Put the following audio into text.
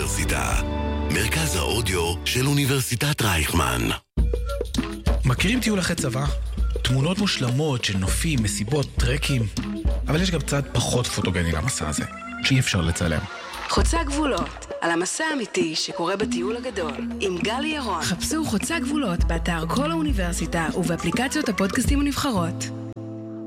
האוניברסיטה. מרכז האודיו של אוניברסיטת רייכמן. מכירים טיול אחרי צבא? תמונות מושלמות של נופים, מסיבות, טרקים. אבל יש גם צד פחות פוטוגני למסע הזה, שאי אפשר לצלם. חוצה גבולות, על המסע האמיתי שקורה בטיול הגדול, עם גלי ירון. חפשו חוצה גבולות באתר כל האוניברסיטה ובאפליקציות הפודקאסטים הנבחרות.